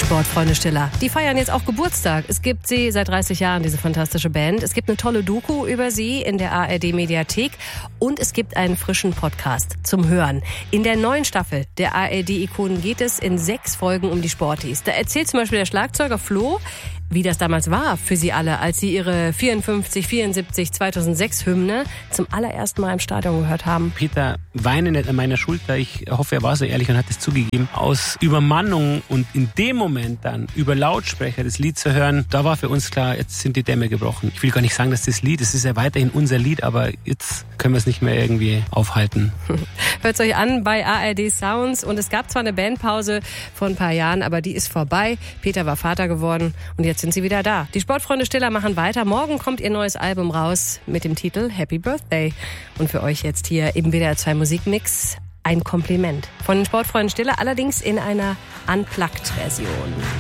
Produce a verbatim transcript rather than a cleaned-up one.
Sportfreunde Stiller. Die feiern jetzt auch Geburtstag. Es gibt sie seit dreißig Jahren, diese fantastische Band. Es gibt eine tolle Doku über sie in der A R D-Mediathek. Und es gibt einen frischen Podcast zum Hören. In der neuen Staffel der A R D-Ikonen geht es in sechs Folgen um die Sportis. Da erzählt zum Beispiel der Schlagzeuger Flo, wie das damals war für sie alle, als sie ihre vierundfünfzig, vierundsiebzig, zweitausendsechs Hymne zum allerersten Mal im Stadion gehört haben. Peter weine nicht an meiner Schulter. Ich hoffe, er war so ehrlich und hat es zugegeben. Aus Übermannung und in dem Moment dann über Lautsprecher das Lied zu hören, da war für uns klar, jetzt sind die Dämme gebrochen. Ich will gar nicht sagen, dass das Lied, es ist ja weiterhin unser Lied, aber jetzt können wir es nicht mehr irgendwie aufhalten. Hört euch an bei A R D Sounds. Und es gab zwar eine Bandpause vor ein paar Jahren, aber die ist vorbei. Peter war Vater geworden und jetzt sind sie wieder da. Die Sportfreunde Stiller machen weiter. Morgen kommt ihr neues Album raus mit dem Titel Happy Birthday. Und für euch jetzt hier im W D R zwei Musikmix ein Kompliment von den Sportfreunden Stiller, allerdings in einer Unplugged-Version.